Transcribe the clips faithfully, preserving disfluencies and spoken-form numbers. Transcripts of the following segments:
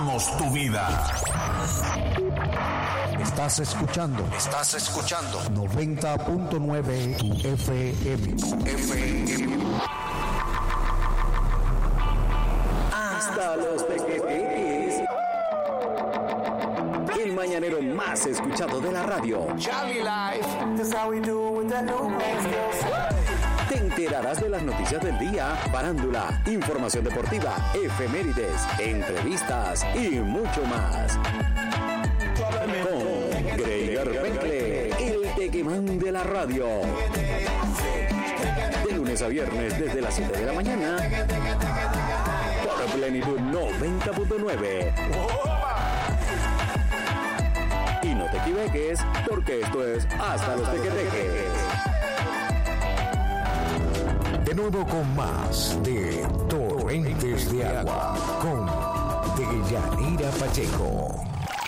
Tu vida. Estás escuchando, estás escuchando noventa punto nueve tu F M. F M. Hasta los pequeños. El mañanero más escuchado de la radio. Charlie Life. That's how we do with that new Te enterarás de las noticias del día, farándula, información deportiva, efemérides, entrevistas y mucho más. Con Greider Bentle, el tequimán de la radio. De lunes a viernes desde las siete de la mañana. Por Plenitud noventa punto nueve. Y no te equivoques, porque esto es Hasta los Tequeteques. De nuevo con más de Torrentes de Agua con Deyanira Pacheco.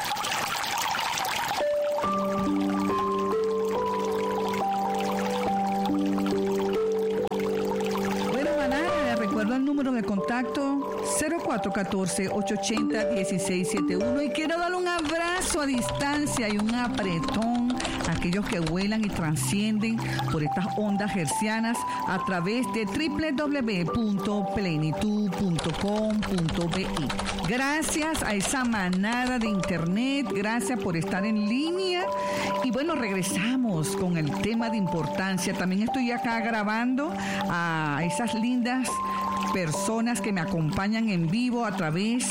Bueno, manada, les recuerdo el número de contacto cero cuatro uno cuatro, ocho ocho cero, uno seis siete uno y quiero darle un abrazo a distancia y un apretón a aquellos que vuelan y trascienden por estas ondas hercianas a través de doble u doble u doble u punto plenitud punto com punto be. Gracias a esa manada de internet, gracias por estar en línea. Y bueno, regresamos con el tema de importancia. También estoy acá grabando a esas lindas personas que me acompañan en vivo a través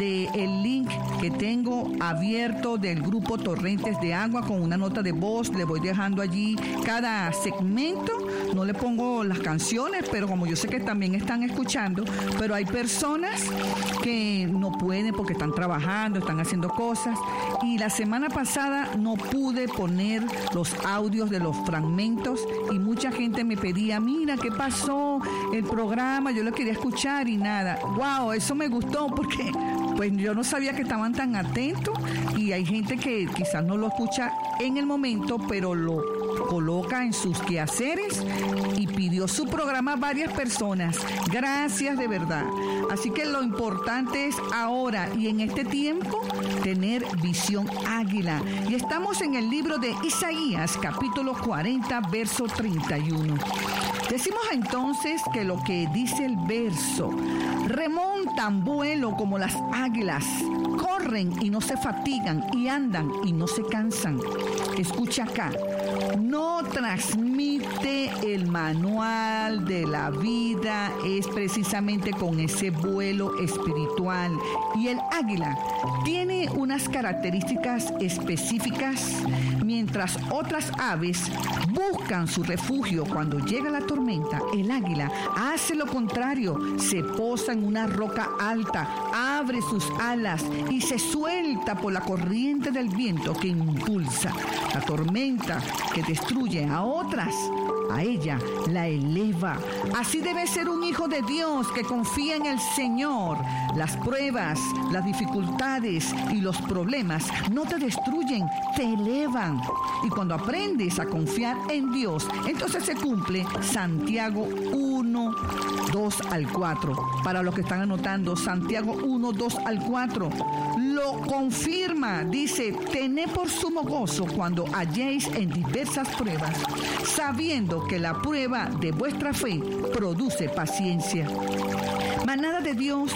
del link que tengo abierto del grupo Torrentes de Agua con una nota de voz. Le voy dejando allí cada segmento. No le pongo las canciones, pero como yo sé que también están escuchando, pero hay personas que no pueden porque están trabajando, están haciendo cosas. Y la semana pasada no pude poner los audios de los fragmentos y mucha gente me pedía, mira, ¿qué pasó? El programa, yo lo quería escuchar y nada. Wow, eso me gustó porque pues yo no sabía que estaban tan atentos y hay gente que quizás no lo escucha en el momento, pero lo coloca en sus quehaceres y pidió su programa a varias personas. Gracias de verdad. Así que lo importante es ahora y en este tiempo tener visión águila. Y estamos en el libro de Isaías, capítulo cuarenta, verso treinta y uno. Decimos entonces que lo que dice el verso, remontan vuelo como las águilas, corren y no se fatigan y andan y no se cansan. Escucha acá, no transmite el manual de la vida, es precisamente con ese vuelo espiritual. Y el águila tiene unas características específicas, mientras otras aves buscan su refugio cuando llega la tormenta. El águila hace lo contrario, se posa en una roca alta, abre sus alas y se suelta por la corriente del viento que impulsa la tormenta, que destruye a otras. A ella la eleva. Así debe ser un hijo de Dios que confía en el Señor. Las pruebas, las dificultades y los problemas no te destruyen, te elevan. Y cuando aprendes a confiar en Dios, entonces se cumple Santiago uno, dos al cuatro. Para los que están anotando, Santiago uno, dos al cuatro. Lo confirma, dice, tened por sumo gozo cuando halléis en diversas pruebas, sabiendo que la prueba de vuestra fe produce paciencia. Manada de Dios,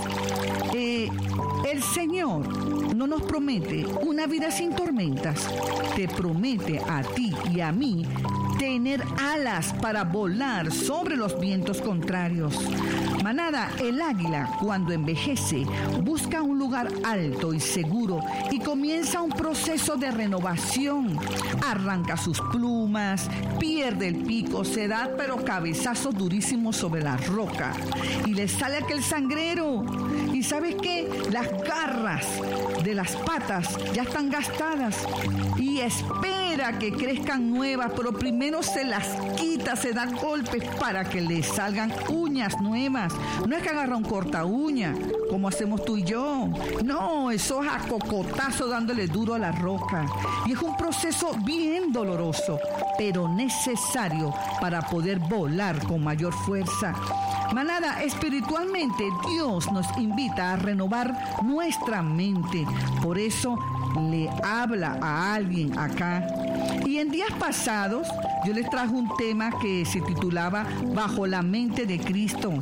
eh, el Señor no nos promete una vida sin tormentas, te promete a ti y a mí tener alas para volar sobre los vientos contrarios. Manada, el águila cuando envejece busca un lugar alto y seguro y comienza un proceso de renovación. Arranca sus plumas, pierde el pico, se da pero cabezazos durísimos sobre la roca y le sale aquel sangrero. ¿Y sabes qué? Las garras de las patas ya están gastadas y espera que crezcan nuevas, pero primero se las quita, se da golpes para que le salgan uñas uñas nuevas. No es que agarra un corta uña, como hacemos tú y yo. No, eso es a cocotazo dándole duro a la roca. Y es un proceso bien doloroso, pero necesario para poder volar con mayor fuerza. Manada, espiritualmente Dios nos invita a renovar nuestra mente. Por eso le habla a alguien acá. Y en días pasados yo les traje un tema que se titulaba Bajo la mente de Cristo.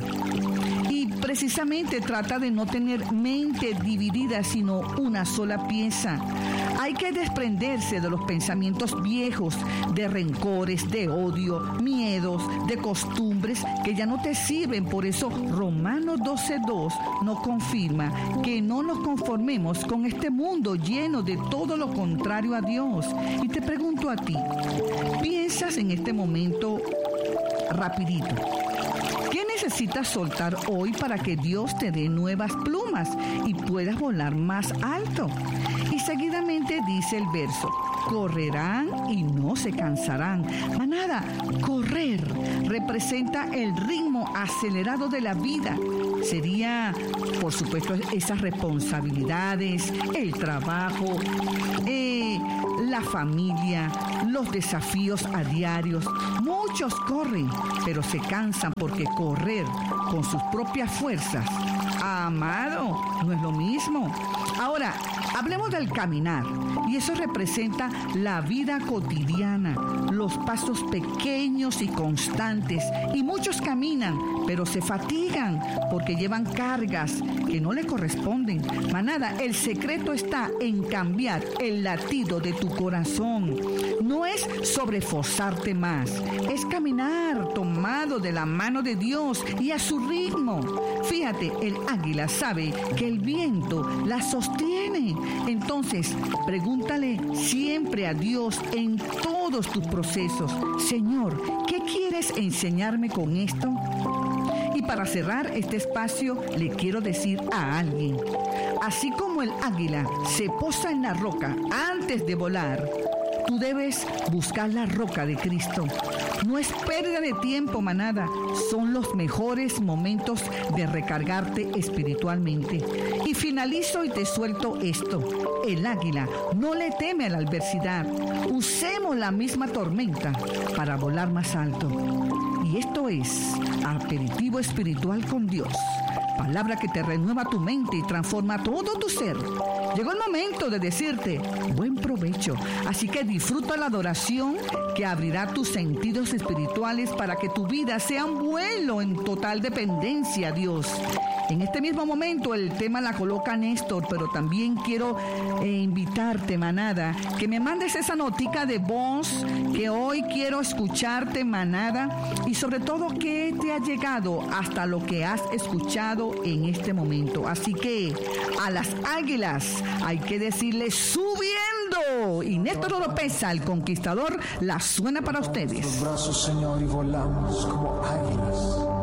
Y precisamente trata de no tener mente dividida, sino una sola pieza. Hay que desprenderse de los pensamientos viejos, de rencores, de odio, miedos, de costumbres que ya no te sirven. Por eso Romanos doce dos nos confirma que no nos conformemos con este mundo lleno de todo lo contrario a Dios. Y te pregunto a ti, ¿piensas en este momento rapidito? ¿Qué necesitas soltar hoy para que Dios te dé nuevas plumas y puedas volar más alto? Y seguidamente dice el verso, correrán y no se cansarán. Manada, correr representa el ritmo acelerado de la vida. Sería, por supuesto, esas responsabilidades, el trabajo, eh, la familia, los desafíos a diarios. Muchos corren, pero se cansan porque correr con sus propias fuerzas, amado, no es lo mismo. Ahora, hablemos del caminar, y eso representa la vida cotidiana, los pasos pequeños y constantes. Y muchos caminan, pero se fatigan porque llevan cargas que no le corresponden. Manada, el secreto está en cambiar el latido de tu corazón. No es sobreforzarte más, es caminar tomado de la mano de Dios y a su ritmo. Fíjate, el águila sabe que el viento la sostiene. Entonces, pregúntale siempre a Dios en todos tus procesos, Señor, ¿qué quieres enseñarme con esto? Y para cerrar este espacio, le quiero decir a alguien, así como el águila se posa en la roca antes de volar, tú debes buscar la roca de Cristo. No es pérdida de tiempo, manada. Son los mejores momentos de recargarte espiritualmente. Y finalizo y te suelto esto. El águila no le teme a la adversidad. Usemos la misma tormenta para volar más alto. Y esto es Aperitivo Espiritual con Dios. Palabra que te renueva tu mente y transforma todo tu ser. Llegó el momento de decirte buen provecho. Así que disfruta la adoración que abrirá tus sentidos espirituales para que tu vida sea un vuelo en total dependencia a Dios. En este mismo momento el tema la coloca Néstor, pero también quiero eh, invitarte, manada, que me mandes esa notica de voz, que hoy quiero escucharte, manada, y sobre todo que te ha llegado hasta lo que has escuchado en este momento. Así que a las águilas hay que decirles subiendo. Y Néstor Oropesa, el conquistador, la suena para ustedes. Los brazos, Señor, y volamos como águilas.